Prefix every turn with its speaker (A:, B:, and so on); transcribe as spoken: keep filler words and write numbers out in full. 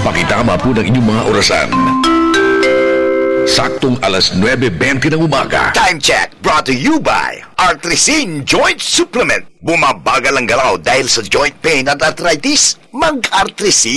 A: Pakitama po ng inyong mga orasan. Saktong alas nuwebe bente ng umaga.
B: Time check brought to you by Artrisin Joint Supplement. Bumabagal ang galaw dahil sa joint pain at arthritis. Mag-Artrisin.